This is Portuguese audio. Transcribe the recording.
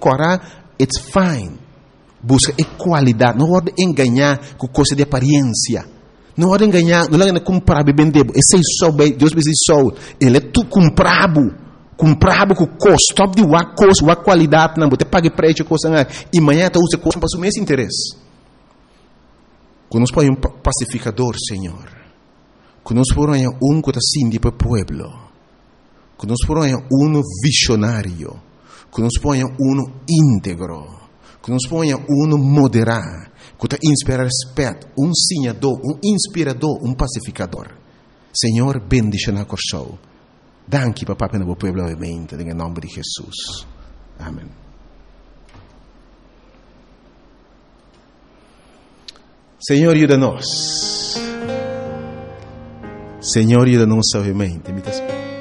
cora, it's fine. Busca qualidade, não pode enganar com coisa de aparência. Não pode enganar, não é comprar bem debo. Esse é só bem, Deus me diz só, ele é tu comprado com custo, top de uma coisa, uma qualidade, não, você paga preço coisa, e amanhã tu usa coisa para o mesmo interesse. Quando nós põe pacificador, Senhor, quando nós põe que está assim para o povo, quando nós põe visionário, quando nós põe íntegro, quando nós põe moderado, que está inspira respeito, ensinador, inspirador, pacificador. Senhor, bendice na corção. Danke, papá, para o povo, obviamente, em nome de Jesus. Amém. Senhor, ajuda-nos. Senhor, ajuda-nos, obviamente.